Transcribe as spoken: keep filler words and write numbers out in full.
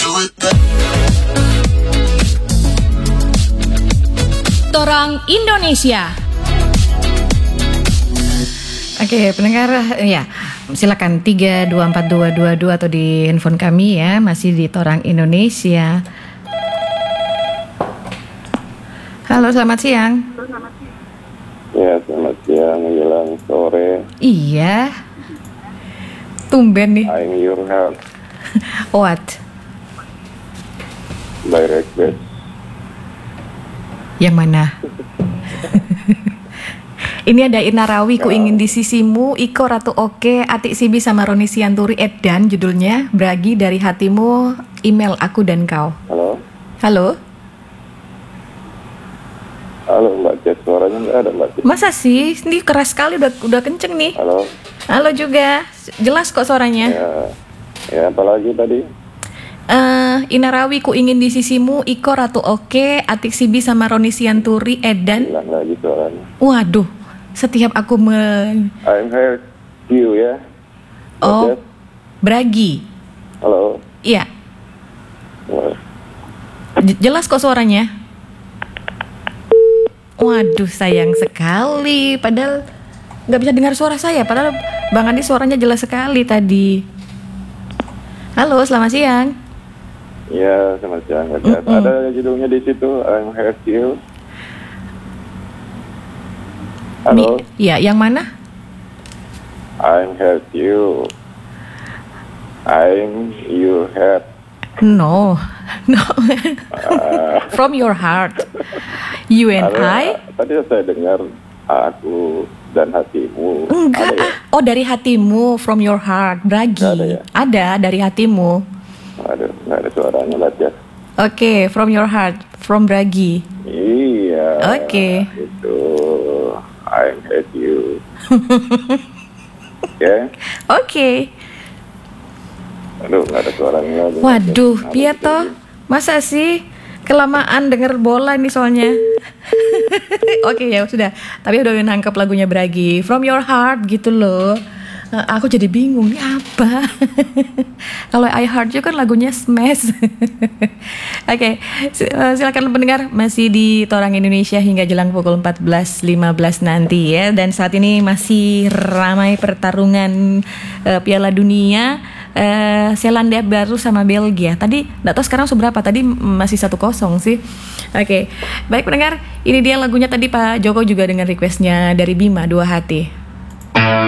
Torang Indonesia. Oke, pendengar ya, silakan tiga dua empat dua dua dua atau di handphone kami ya, masih di Torang Indonesia. Halo, selamat siang. Ya, selamat siang, menjelang sore. Iya. Tumben nih. I'm your help What? by request. Yang mana? Ini ada Inarawi, ku ingin di sisimu, Iko Ratu Oke, Atik Sibi sama Roni Sianturi, Edan judulnya, Bragi dari hatimu, email aku dan kau. Halo? Halo? Halo Mbak Jet, suaranya nggak ada Mbak Jet. Masa sih? Ini keras sekali, udah udah kenceng nih. Halo? Halo juga, jelas kok suaranya. Ya, ya apalagi tadi? Eh, Inarawi, ku ingin di sisimu, Iko Ratu Oke, Atik Sibi sama Roni Sianturi, Edan. Hilang lagi suaranya. Waduh, setiap aku me... I'm here, you ya. Mbak Oh, Jet. Bragi. Halo? Iya, Wah, j- jelas kok suaranya. Waduh, sayang sekali. Padahal nggak bisa dengar suara saya. Padahal Bang Andi suaranya jelas sekali tadi. Halo, selamat siang. ya selamat siang Mbak Jet. Mm-mm. Ada judulnya di situ, I'm here, you. Halo? Mi- ya, yang mana? I'm here, you. I'm your head. No, no. From your heart. You and Ada- I? Tadi saya dengar aku dan hatimu. Enggak. Ada ya? ah. Oh, dari hatimu, from your heart, Bragi. Nggak ada ya? Ada, dari hatimu. Aduh, nggak ada suaranya lah, Jet. Oke, from your heart, from Bragi. Iya. Oke. Itu I hate you. Oke. Oke. Aduh, nggak ada suaranya lagi. Waduh, Kenapa piye bisa toh? gini? Masa sih kelamaan denger bola nih soalnya. Oke ya sudah, tapi udah nangkep lagunya Bragi, From Your Heart gitu loh. Eh, aku jadi bingung nih apa. Kalau I Heart You kan lagunya Smash. Oke, si- eh, silakan pendengar masih di Torang Indonesia hingga jelang pukul empat belas lima belas nanti ya. Dan saat ini masih ramai pertarungan eh, Piala Dunia. Eh, Selandia Baru sama Belgia. Tadi nggak tahu sekarang seberapa. Tadi masih satu kosong sih. Oke, baik pendengar. Ini dia lagunya tadi Pak Joko juga dengan requestnya dari Bima, Dua Hati.